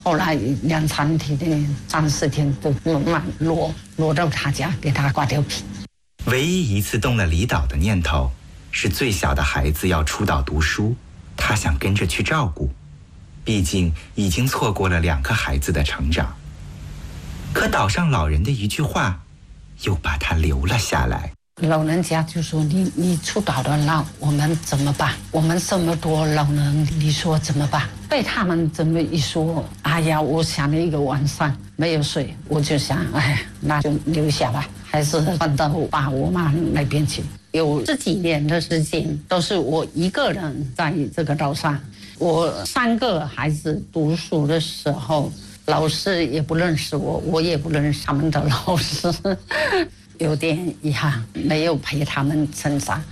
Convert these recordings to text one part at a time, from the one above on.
后来2、3天、3、4天都慢慢落到他家，给他刮掉皮。 唯一一次动了离岛的念头，是最小的孩子要出岛读书，他想跟着去照顾，毕竟已经错过了2个孩子的成长。可岛上老人的一句话，又把他留了下来。 老人家就说你出岛了，那我们怎么办？我们这么多老人，你说怎么办？被他们这么一说，哎呀，我想了一个晚上没有睡，我就想，哎，那就留下吧，还是搬到爸我妈那边去。有10几年的时间都是我一个人在这个岛上。我3个孩子读书的时候，老师也不认识我，我也不认识他们的老师。有点遗憾，没有陪他们成长。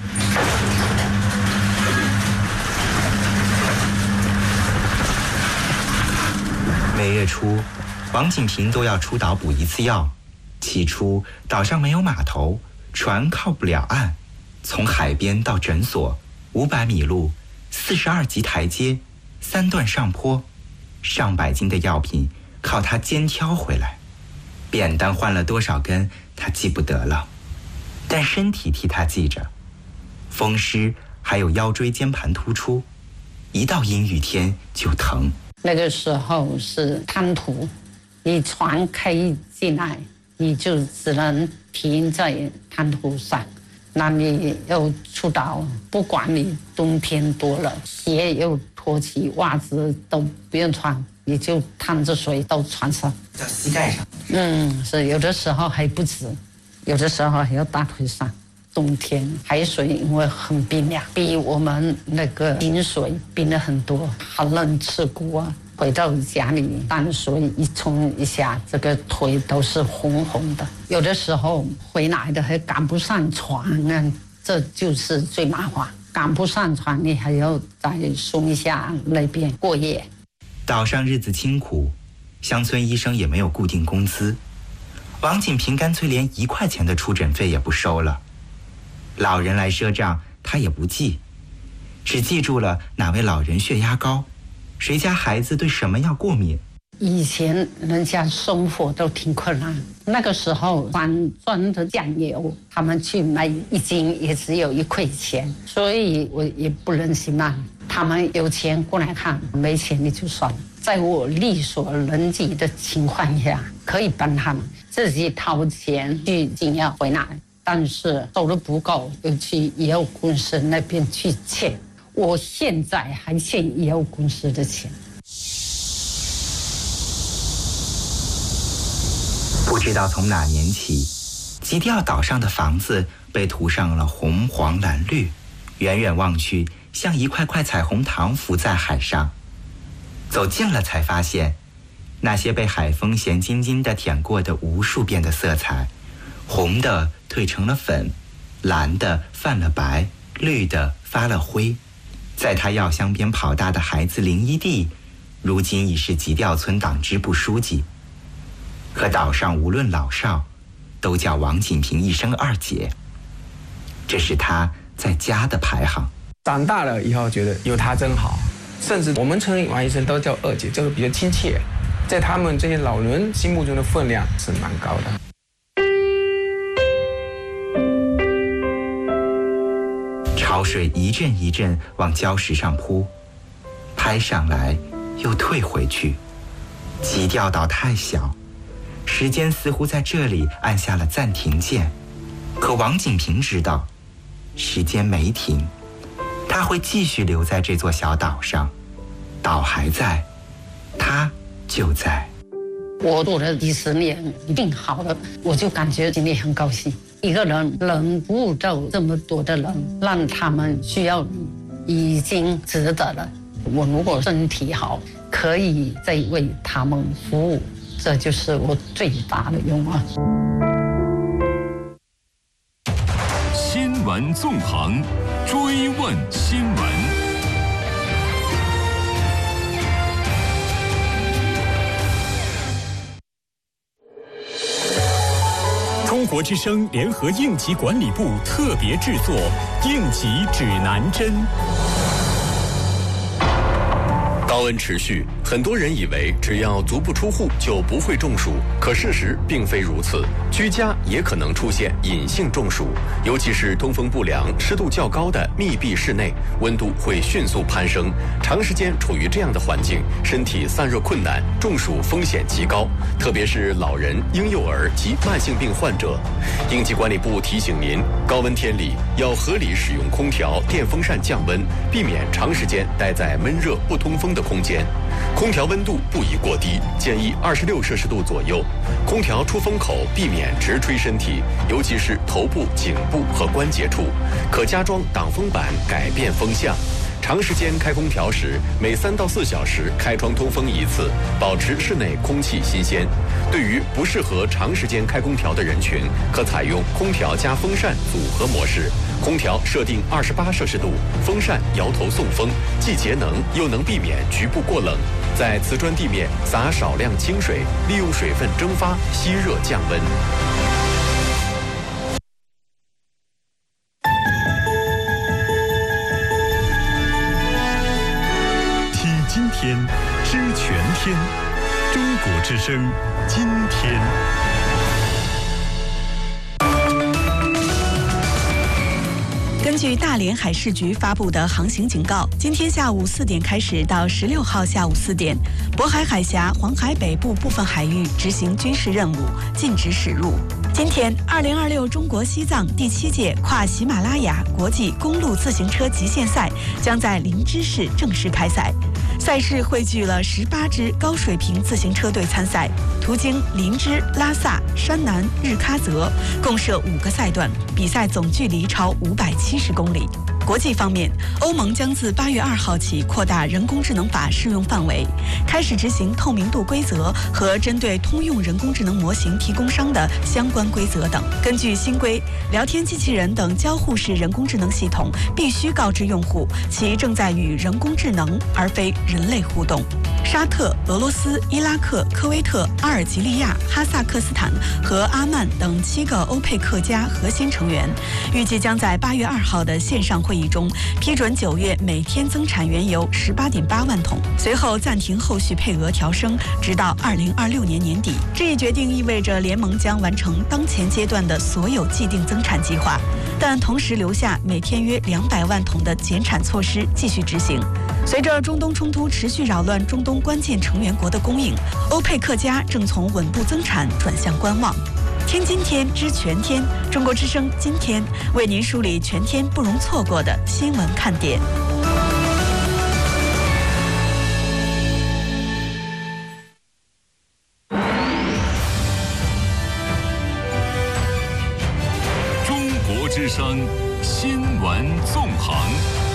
每月初，王锦平都要出岛补1次药。起初，岛上没有码头，船靠不了岸，从海边到诊所500米路，42级台阶，3段上坡，上百斤的药品靠他肩挑回来。扁担换了多少根，他记不得了，但身体替他记着。风湿还有腰椎间盘突出，一到阴雨天就疼。 那个时候是滩涂，你船开进来，你就只能停在滩涂上。那你又出岛，不管你冬天多了，鞋又脱起，袜子都不用穿，你就趟着水到船上， 到膝盖上。 是有的时候还不止，有的时候还要大腿上。冬天海水因为很冰凉，比我们那个井水冰了很多，很能吃苦啊。回到家里，淡水一冲一下，这个腿都是红红的。有的时候回来的还赶不上船啊，这就是最麻烦。赶不上船，你还要在松下那边过夜。 岛上日子清苦，乡村医生也没有固定工资，王锦平干脆连1块钱的出诊费也不收了。老人来赊账，他也不记，只记住了哪位老人血压高，谁家孩子对什么药过敏。 以前人家生活都挺困难，那个时候装的酱油，他们去买1斤也只有1块钱，所以我也不忍心嘛。他们有钱过来看，没钱你就算了。在我力所能及的情况下，可以帮他们自己掏钱去进药回来，但是收入不够，又去医药公司那边去欠。我现在还欠医药公司的钱。 不知道从哪年起，基调岛上的房子被涂上了红黄蓝绿，远远望去像一块块彩虹糖浮在海上。走近了才发现，那些被海风咸津津地舔过的无数遍的色彩，红的褪成了粉，蓝的泛了白，绿的发了灰。在他药箱边跑大的孩子林一地，如今已是吉调村党支部书记。可岛上无论老少，都叫王锦平一声2姐，这是他在家的排行。 长大了以后觉得有他真好，甚至我们称王医生都叫2姐，这个比较亲切，在他们这些老人心目中的分量是蛮高的。 潮水一阵一阵往礁石上扑，拍上来又退回去。基调岛太小，时间似乎在这里按下了暂停键。可王锦平知道，时间没停，他会继续留在这座小岛上。岛还在，他就在。 我做了几10年，一定好了，我就感觉心里很高兴。一个人能服务到这么多的人，让他们需要你，已经值得了。我如果身体好，可以再为他们服务，这就是我最大的愿望。 新闻纵横，追问新闻。中国之声联合应急管理部特别制作《应急指南针》。 岛高温持续，很多人以为只要足不出户就不会中暑，可事实并非如此。居家也可能出现隐性中暑，尤其是通风不良、湿度较高的密闭室内，温度会迅速攀升。长时间处于这样的环境，身体散热困难，中暑风险极高，特别是老人、婴幼儿及慢性病患者。应急管理部提醒您，高温天里要合理使用空调、电风扇降温，避免长时间待在闷热不通风的空间。空调温度不宜过低，建议26摄氏度左右。空调出风口避免直吹身体，尤其是头部、颈部和关节处，可加装挡风板改变风向。长时间开空调时，每3到4小时开窗通风1次，保持室内空气新鲜。对于不适合长时间开空调的人群，可采用空调加风扇组合模式。空调设定28摄氏度，风扇摇头送风，既节能又能避免局部过冷。在瓷砖地面撒少量清水，利用水分蒸发吸热降温。 今天知全天，中国之声，今天。 根据大连海事局发布的航行警告，今天下午4点开始到16号下午4点，渤海海峡、黄海北部部分海域执行军事任务，禁止驶入。今天，2026中国西藏第7届跨喜马拉雅国际公路自行车极限赛将在林芝市正式开赛。赛事汇聚了18支高水平自行车队参赛，途经林芝、拉萨、山南、日喀则，共设5个赛段，比赛总距离超570公里。国际方面，欧盟将自8月2号起扩大人工智能法适用范围，开始执行透明度规则和针对通用人工智能模型提供商的相关规则等。根据新规，聊天机器人等交互式人工智能系统必须告知用户其正在与人工智能而非人类互动。沙特、俄罗斯、伊拉克、科威特、阿尔及利亚、哈萨克斯坦和阿曼等7个欧佩克加核心成员，预计将在8月2号的线上会议中批准9月每天增产原油18.8万桶，随后暂停后续配额调升，直到2026年年底。这一决定意味着联盟将完成当前阶段的所有既定增产计划，但同时留下每天约200万桶的减产措施继续执行。随着中东冲突持续扰乱中东关键成员国的供应，欧佩克加正从稳步增产转向观望。听今天知全天，中国之声今天为您梳理全天不容错过的新闻看点。 中国之声新闻纵横。